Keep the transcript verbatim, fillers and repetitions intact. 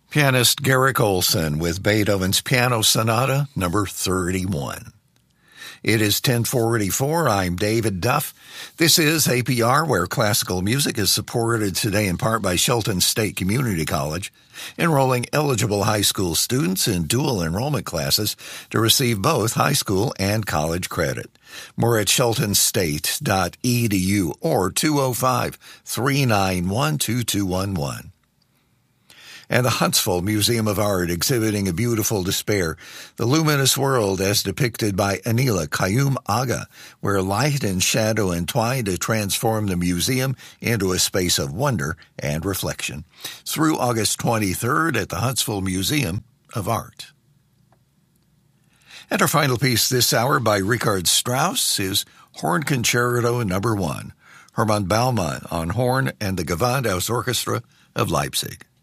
Pianist Garrick Olson with Beethoven's Piano Sonata number thirty-one. It is ten forty-four. I'm David Duff. This is A P R, where classical music is supported today in part by Shelton State Community College, enrolling eligible high school students in dual enrollment classes to receive both high school and college credit. More at shelton state dot e d u or two oh five, three nine one, two two one one. And the Huntsville Museum of Art exhibiting A Beautiful Despair, the luminous world as depicted by Anila Qayyum Aga, where light and shadow entwine to transform the museum into a space of wonder and reflection. Through August twenty-third at the Huntsville Museum of Art. And our final piece this hour by Richard Strauss is Horn Concerto Number One, Hermann Baumann on horn and the Gewandhaus Orchestra of Leipzig.